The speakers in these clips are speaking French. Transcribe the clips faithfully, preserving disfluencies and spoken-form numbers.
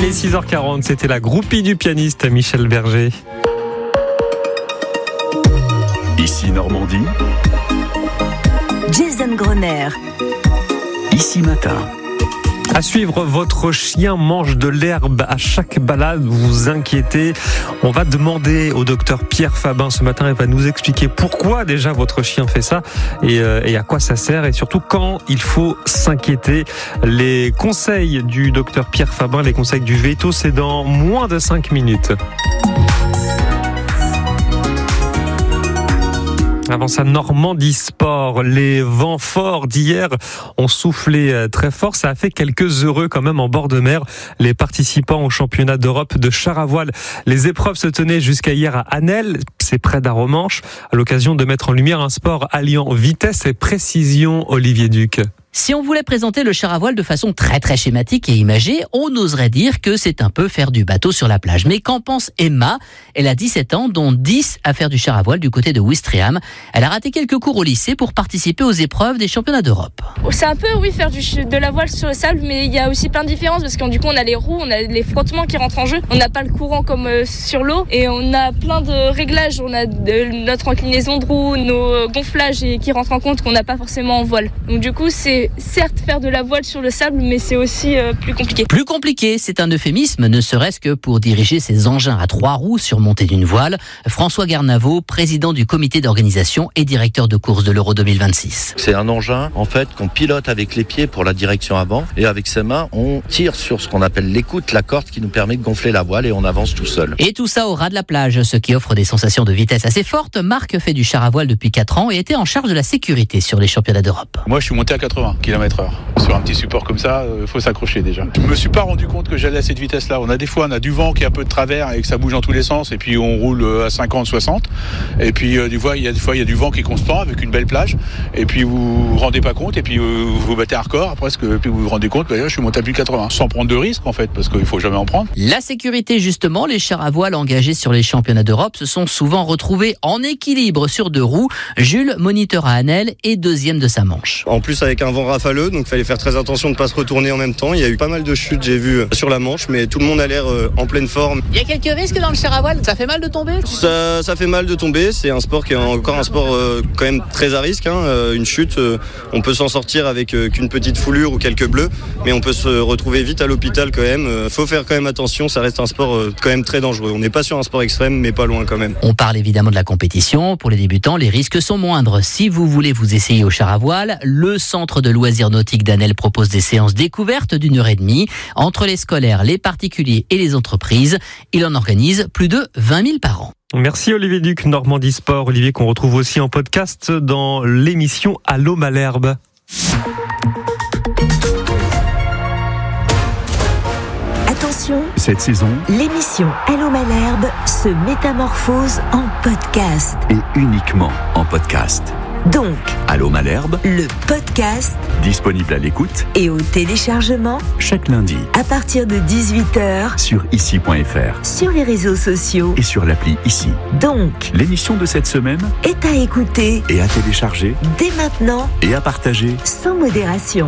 Il est six heures quarante, c'était la groupie du pianiste Michel Berger. Ici Normandie. Jason Grosner. Ici Matin. À suivre, votre chien mange de l'herbe à chaque balade, vous vous inquiétez. On va demander au docteur Pierre Fabin ce matin, il va nous expliquer pourquoi déjà votre chien fait ça et, euh, et à quoi ça sert et surtout quand il faut s'inquiéter. Les conseils du docteur Pierre Fabin, les conseils du veto, c'est dans moins de cinq minutes. Avant ça, Normandie Sport. Les vents forts d'hier ont soufflé très fort. Ça a fait quelques heureux quand même en bord de mer. Les participants au championnat d'Europe de char à voile. Les épreuves se tenaient jusqu'à hier à Anel, c'est près d'Arromanches, à l'occasion de mettre en lumière un sport alliant vitesse et précision. Olivier Duc. Si on voulait présenter le char à voile de façon très très schématique et imagée, on oserait dire que c'est un peu faire du bateau sur la plage. Mais qu'en pense Emma ? Elle a dix-sept ans, dont dix à faire du char à voile du côté de Ouistreham. Elle a raté quelques cours au lycée pour participer aux épreuves des championnats d'Europe. C'est un peu, oui, faire du, de la voile sur le sable, mais il y a aussi plein de différences parce que du coup on a les roues, on a les frottements qui rentrent en jeu. On n'a pas le courant comme euh, sur l'eau et on a plein de réglages. On a de, notre inclinaison de roue, nos gonflages et, qui rentrent en compte qu'on n'a pas forcément en voile. Donc du coup c'est certes faire de la voile sur le sable, mais c'est aussi euh, plus compliqué. Plus compliqué, c'est un euphémisme, ne serait-ce que pour diriger ces engins à trois roues surmontés d'une voile. François Garnavaux, président du comité d'organisation et directeur de course de l'Euro deux mille vingt-six. C'est un engin en fait qu'on pilote avec les pieds pour la direction avant et avec ses mains on tire sur ce qu'on appelle l'écoute, la corde qui nous permet de gonfler la voile et on avance tout seul. Et tout ça au ras de la plage, ce qui offre des sensations de vitesse assez fortes. Marc fait du char à voile depuis quatre ans et était en charge de la sécurité sur les championnats d'Europe. Moi je suis monté à quatre-vingts kilomètres heure. Sur un petit support comme ça, il faut s'accrocher déjà. Je me suis pas rendu compte que j'allais à cette vitesse-là. On a des fois, on a du vent qui est un peu de travers et que ça bouge dans tous les sens et puis on roule à cinquante, soixante. Et puis euh, des fois, il y a des fois, il y a du vent qui est constant avec une belle plage. Et puis vous vous rendez pas compte et puis euh, vous battez un record presque. Et puis vous vous rendez compte, bah, je suis monté à plus de quatre-vingts. Sans prendre de risque en fait, parce qu'il faut jamais en prendre. La sécurité justement, les chars à voile engagés sur les championnats d'Europe se sont souvent retrouvés en équilibre sur deux roues. Jules, moniteur à Anel et deuxième de sa manche. En plus avec un vent rafaleux, donc il fallait faire très attention de ne pas se retourner en même temps. Il y a eu pas mal de chutes, j'ai vu, sur la Manche, mais tout le monde a l'air en pleine forme. Il y a quelques risques dans le char à voile, ça fait mal de tomber ? Ça, ça fait mal de tomber, c'est un sport qui est encore un sport euh, quand même très à risque. Hein. Une chute, euh, on peut s'en sortir avec euh, qu'une petite foulure ou quelques bleus, mais on peut se retrouver vite à l'hôpital quand même. Euh, faut faire quand même attention, ça reste un sport euh, quand même très dangereux. On n'est pas sur un sport extrême, mais pas loin quand même. On parle évidemment de la compétition. Pour les débutants, les risques sont moindres. Si vous voulez vous essayer au char à voile, le centre de loisirs nautiques d'Anel propose des séances découvertes d'une heure et demie entre les scolaires, les particuliers et les entreprises. Il en organise plus de vingt mille par an. Merci Olivier Duc, Normandie Sport. Olivier qu'on retrouve aussi en podcast dans l'émission Allô Malherbe. Attention, Cette saison l'émission Allô Malherbe se métamorphose en podcast. est uniquement en podcast. Donc, Allô Malherbe, le podcast disponible à l'écoute et au téléchargement chaque lundi à partir de dix-huit heures sur ici point f r sur les réseaux sociaux. et sur l'appli Ici. Donc, L'émission de cette semaine est à écouter est à télécharger dès maintenant et à partager. sans modération.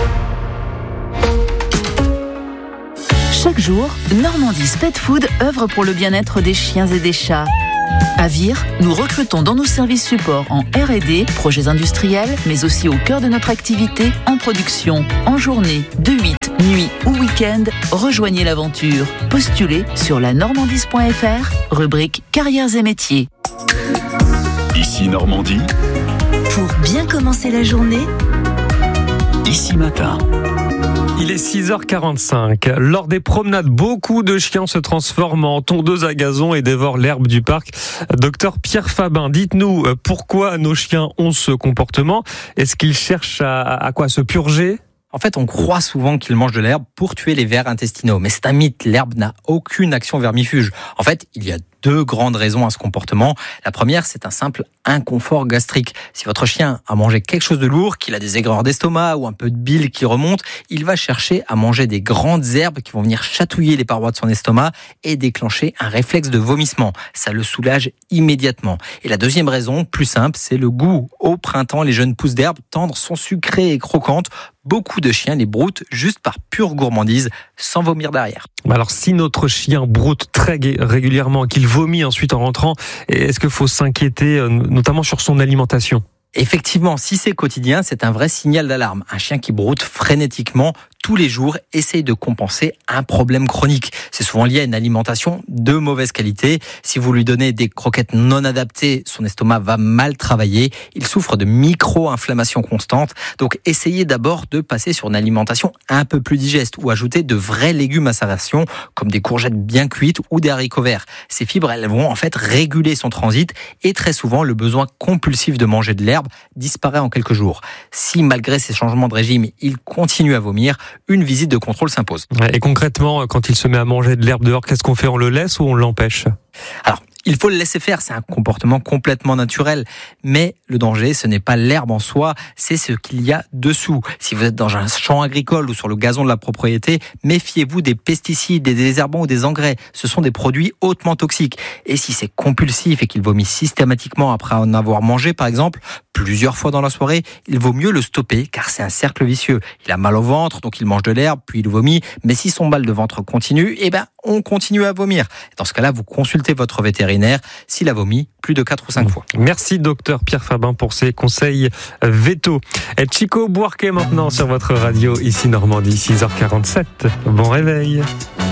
Chaque jour, Normandie's Pet Food œuvre pour le bien-être des chiens et des chats. À Vire, nous recrutons dans nos services supports en R et D, projets industriels, mais aussi au cœur de notre activité, en production, en journée, de huit, nuit ou week-end. Rejoignez l'aventure. Postulez sur la normandie point f r, rubrique carrières et métiers. Ici Normandie, Pour bien commencer la journée, Ici Matin. Il est six heures quarante-cinq. Lors des promenades, beaucoup de chiens se transforment en tondeuses à gazon et dévorent l'herbe du parc. Docteur Pierre Fabin, dites-nous pourquoi nos chiens ont ce comportement. Est-ce qu'ils cherchent à, à quoi se purger ? En fait, on croit souvent qu'ils mangent de l'herbe pour tuer les vers intestinaux. Mais c'est un mythe, l'herbe n'a aucune action vermifuge. En fait, il y a deux grandes raisons à ce comportement. La première, c'est un simple inconfort gastrique. Si votre chien a mangé quelque chose de lourd, qu'il a des aigreurs d'estomac ou un peu de bile qui remonte, il va chercher à manger des grandes herbes qui vont venir chatouiller les parois de son estomac et déclencher un réflexe de vomissement. Ça le soulage immédiatement. Et la deuxième raison, plus simple, c'est le goût. Au printemps, les jeunes pousses d'herbe tendres sont sucrées et croquantes. Beaucoup de chiens les broutent juste par pure gourmandise, sans vomir derrière. Alors si notre chien broute très régulièrement, qu'il vomit ensuite en rentrant, est-ce qu'il faut s'inquiéter notamment sur son alimentation ? Effectivement, si c'est quotidien, c'est un vrai signal d'alarme. Un chien qui broute frénétiquement tous les jours essaye de compenser un problème chronique. C'est souvent lié à une alimentation de mauvaise qualité. Si vous lui donnez des croquettes non adaptées, son estomac va mal travailler. Il souffre de micro-inflammations constantes. Donc essayez d'abord de passer sur une alimentation un peu plus digeste ou ajouter de vrais légumes à sa ration, comme des courgettes bien cuites ou des haricots verts. Ces fibres, elles vont en fait réguler son transit et très souvent, le besoin compulsif de manger de l'herbe disparaît en quelques jours. Si malgré ces changements de régime, il continue à vomir, une visite de contrôle s'impose. Et concrètement, quand il se met à manger de l'herbe dehors, qu'est-ce qu'on fait ? On le laisse ou on l'empêche ? Alors, il faut le laisser faire, c'est un comportement complètement naturel. Mais le danger, ce n'est pas l'herbe en soi, c'est ce qu'il y a dessous. Si vous êtes dans un champ agricole ou sur le gazon de la propriété, méfiez-vous des pesticides, des désherbants ou des engrais. Ce sont des produits hautement toxiques. Et si c'est compulsif et qu'il vomit systématiquement après en avoir mangé, par exemple, plusieurs fois dans la soirée, il vaut mieux le stopper car c'est un cercle vicieux. Il a mal au ventre, donc il mange de l'herbe, puis il vomit. Mais si son mal de ventre continue, eh ben, on continue à vomir. Dans ce cas-là, vous consultez votre vétérinaire s'il a vomi plus de quatre ou cinq fois. Merci docteur Pierre Fabin pour ces conseils véto. Et Chico Buarque maintenant sur votre radio, ici Normandie, six heures quarante-sept. Bon réveil.